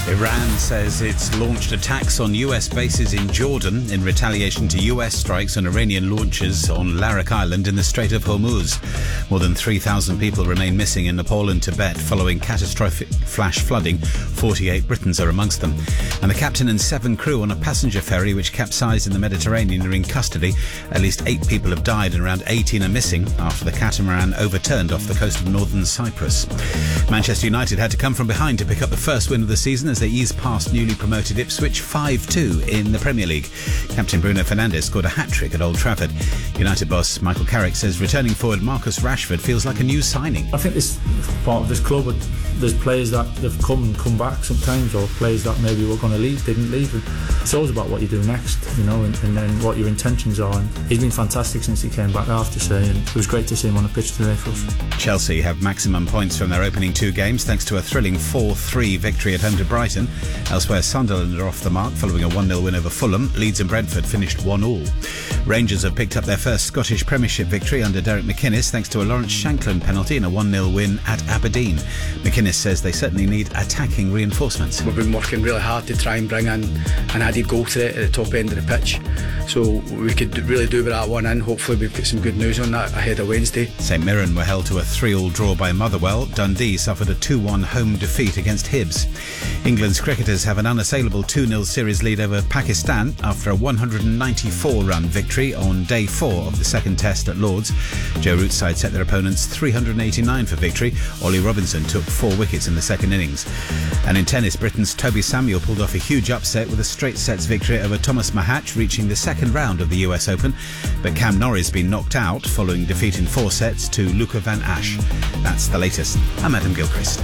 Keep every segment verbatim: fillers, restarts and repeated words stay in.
Iran says it's launched attacks on U S bases in Jordan in retaliation to U S strikes on Iranian launches on Larak Island in the Strait of Hormuz. More than three thousand people remain missing in Nepal and Tibet following catastrophic flash flooding. forty-eight Britons are amongst them. And the captain and seven crew on a passenger ferry which capsized in the Mediterranean are in custody. At least eight people have died and around eighteen are missing after the catamaran overturned off the coast of northern Cyprus. Manchester United had to come from behind to pick up the first win of the season as they eased past newly promoted Ipswich five two in the Premier League. Captain Bruno Fernandes scored a hat-trick at Old Trafford. United boss Michael Carrick says returning forward Marcus Rashford feels like a new signing. I think this part of this club, there's players that have come and come back sometimes, or players that maybe were going to leave, didn't leave. And it's always about what you do next, you know, and, and then what your intentions are. And he's been fantastic since he came back, I have to say, and it was great to see him on the pitch today for us. Chelsea have maximum points from their opening two games thanks to a thrilling four three victory at home to Brighton. Elsewhere, Sunderland are off the mark following a one nil win over Fulham. Leeds and Brentford finished one all. Rangers have picked up their first Scottish Premiership victory under Derek McInnes thanks to a Lawrence Shankland penalty in a one nil win at Aberdeen. McInnes says they certainly need attacking reinforcements. We've been working really hard to try and bring in an added goal threat at the top end of the pitch, so we could really do with that one in. Hopefully we've got some good news on that ahead of Wednesday. St Mirren were held to a three all draw by Motherwell. Dundee suffered a two one home defeat against Hibs. England's cricketers have an unassailable two nil series lead over Pakistan after a one hundred ninety-four run victory on day four of the second test at Lords. Joe Root's side set their opponents three hundred eighty-nine for victory. Ollie Robinson took four wickets in the second innings. And in tennis, Britain's Toby Samuel pulled off a huge upset with a straight sets victory over Thomas Mahatch, reaching the second round of the U S Open. But Cam Norrie has been knocked out following defeat in four sets to Luca van Asch. That's the latest. I'm Adam Gilchrist.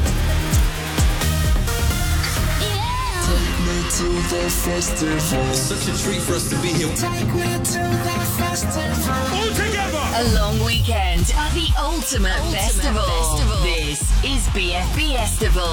To the festival. Such a treat for us to be here. Take me to the festival. All together. A long weekend at the Ultimate, Ultimate Festival. Festival. This is B F B Festival.